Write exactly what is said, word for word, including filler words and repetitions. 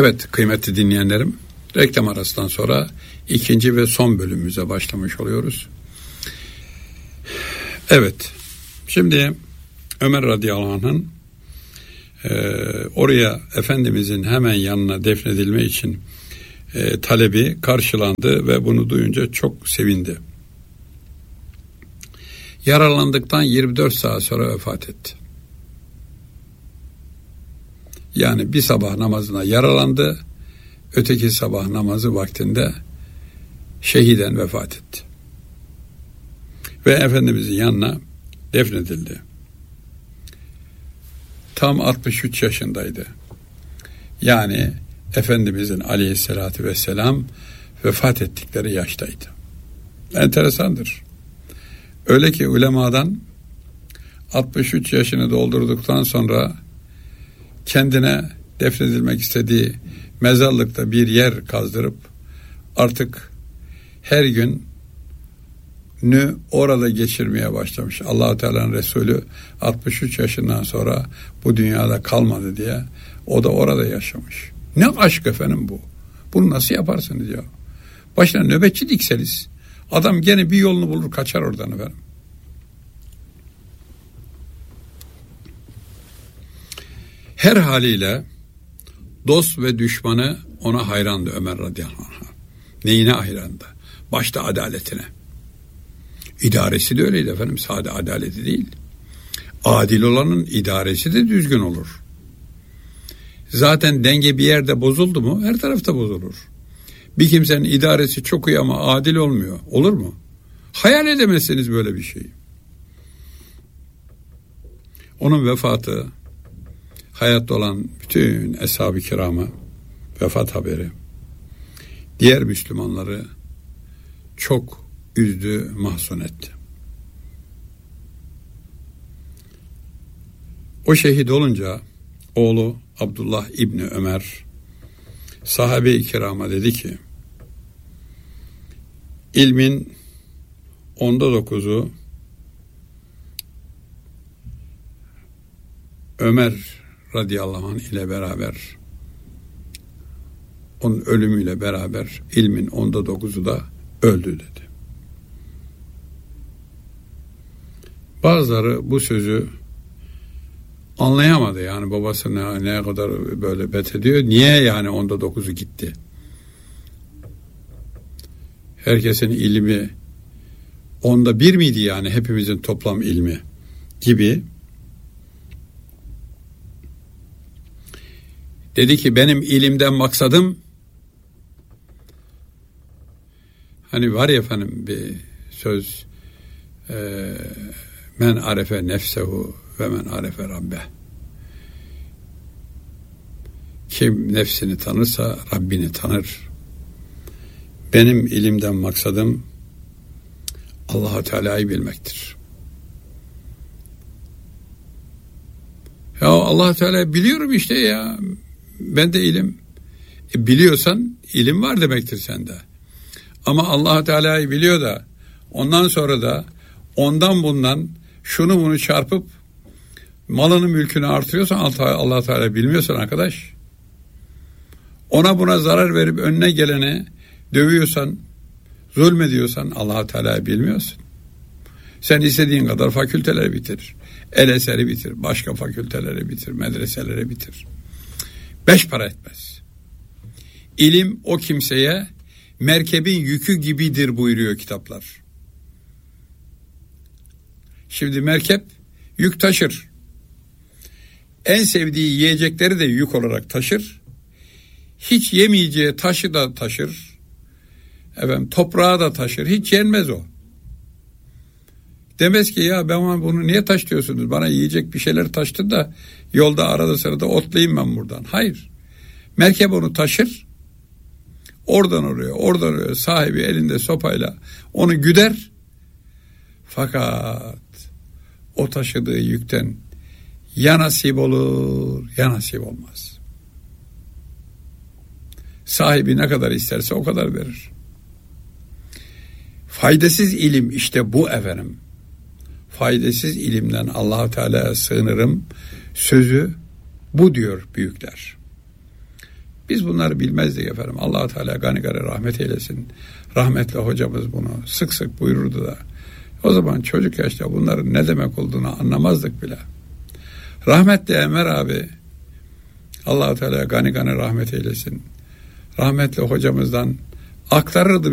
Evet kıymetli dinleyenlerim, reklam arasından sonra ikinci ve son bölümümüze başlamış oluyoruz. Evet, şimdi Ömer radıyallahu anh'ın e, oraya Efendimizin hemen yanına defnedilme için e, talebi karşılandı ve bunu duyunca çok sevindi. Yaralandıktan yirmi dört saat sonra vefat etti. Yani bir sabah namazına yaralandı, öteki sabah namazı vaktinde şehiden vefat etti. Ve Efendimizin yanına defnedildi. Tam altmış üç yaşındaydı. Yani Efendimizin aleyhissalatü vesselam vefat ettikleri yaştaydı. Enteresandır. Öyle ki ulemadan altmış üç yaşını doldurduktan sonra kendine defnedilmek istediği mezarlıkta bir yer kazdırıp artık her gün nü orada geçirmeye başlamış. Allah-u Teala'nın Resulü altmış üç yaşından sonra bu dünyada kalmadı diye o da orada yaşamış. Ne aşk efendim bu. Bunu nasıl yaparsınız ya? Başına nöbetçi dikseniz adam gene bir yolunu bulur kaçar oradan efendim. Her haliyle dost ve düşmanı ona hayrandı Ömer radıyallahu anh. Neyine hayrandı? Başta adaletine. İdaresi de öyleydi efendim. Sade adaleti değil. Adil olanın idaresi de düzgün olur. Zaten denge bir yerde bozuldu mu her tarafta bozulur. Bir kimsenin idaresi çok iyi ama adil olmuyor. Olur mu? Hayal edemezsiniz böyle bir şeyi. Onun vefatı hayatta olan bütün eshab-ı kirama vefat haberi diğer Müslümanları çok üzdü, mahzun etti. O şehit olunca oğlu Abdullah İbni Ömer sahabe-i kirama dedi ki ilmin onda dokuzu Ömer radıyallahu anh ile beraber onun ölümüyle beraber ilmin onda dokuzu da öldü dedi. Bazıları bu sözü anlayamadı yani babası ne, ne kadar böyle bet ediyor. Niye yani onda dokuzu gitti? Herkesin ilmi onda bir miydi yani hepimizin toplam ilmi gibi. Dedi ki benim ilimden maksadım hani var ya efendim bir söz e, men arefe nefsehu ve men arefe rabbe. Kim nefsini tanırsa Rabbini tanır. Benim ilimden maksadım Allah-u Teala'yı bilmektir. Ya Allah-u Teala biliyorum işte ya. Ben de ilim. E biliyorsan ilim var demektir sende. Ama Allah Teala'yı biliyor da ondan sonra da ondan bundan şunu bunu çarpıp malını mülkünü artırıyorsan Allah Teala bilmiyorsan arkadaş. Ona buna zarar verip önüne gelene dövüyorsan, zulmediyorsan Allah Teala'yı bilmiyorsun. Sen istediğin kadar fakülteleri bitir. El eseri bitir. Başka fakülteleri bitir. Medreseleri bitir. Beş para etmez. İlim o kimseye merkebin yükü gibidir buyuruyor kitaplar. Şimdi merkep yük taşır. En sevdiği yiyecekleri de yük olarak taşır. Hiç yemeyeceği taşı da taşır. Efendim toprağı da taşır. Hiç yenmez o. Demez ki ya ben bunu niye taşıyorsunuz? Bana yiyecek bir şeyler taştı da yolda arada sırada otlayayım ben buradan. Hayır. Merkep onu taşır. Oradan oraya, oradan oraya sahibi elinde sopayla onu güder. Fakat o taşıdığı yükten ya nasip olur ya nasip olmaz. Sahibi ne kadar isterse o kadar verir. Faydasız ilim işte bu efendim. Faydasız ilimden Allah-u Teala'ya sığınırım sözü bu diyor büyükler. Biz bunları bilmezdik efendim. Allah Teala gani gani rahmet eylesin. Rahmetli hocamız bunu sık sık buyururdu da. O zaman çocuk yaşta bunların ne demek olduğunu anlamazdık bile. Rahmetli Enver abi, Allah Teala gani gani rahmet eylesin, rahmetli hocamızdan aktarırdı